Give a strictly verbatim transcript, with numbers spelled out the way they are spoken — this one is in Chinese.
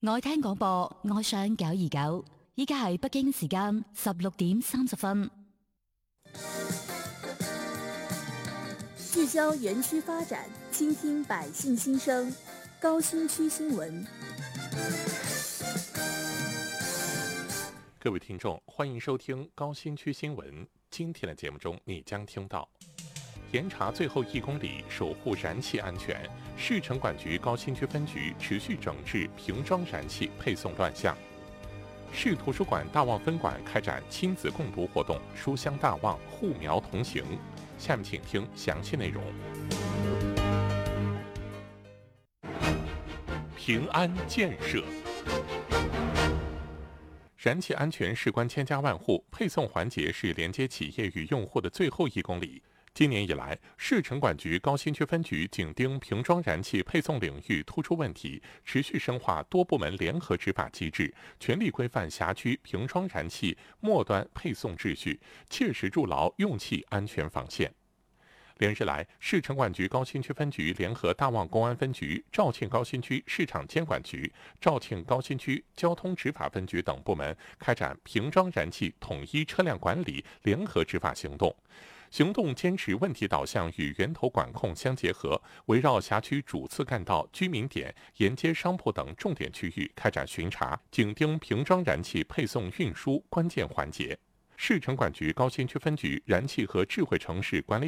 愛聽廣播，愛上九二九。依家係北京時間十六點三十分。 聚焦園區發展，傾聽百姓心聲。高新區新聞。 各位聽眾，歡迎收聽高新區新聞。今天的節目中，你將聽到：嚴查最後一公里，守護燃氣安全。市城管局高新區分局持續整治瓶裝燃氣配送亂象。市圖書館大望分館開展親子共讀活動，書香大望，護苗同行。下面請聽詳細內容。平安建設。燃氣安全事關千家萬戶，配送環節是連接企業與用戶的最後一公里。今年以來，市城管局高新區分局緊盯瓶裝燃氣配送領域突出問題，持續深化多部門聯合執法機制，全力規範轄區瓶裝燃氣末端配送秩序，切實築牢用氣安全防線。連日來，市城管局高新區分局聯合大望公安分局、肇慶高新區市場監管局、肇慶高新區交通執法分局等部門開展瓶裝燃氣統一車輛管理聯合執法行動。行動堅持問題導向與源頭管控相結合，圍繞轄區主次幹道、居民點、沿街商鋪等重點區域開展巡查，緊盯瓶裝燃氣配送運輸關鍵環節。市城管局高新區分局燃氣和智慧城市管理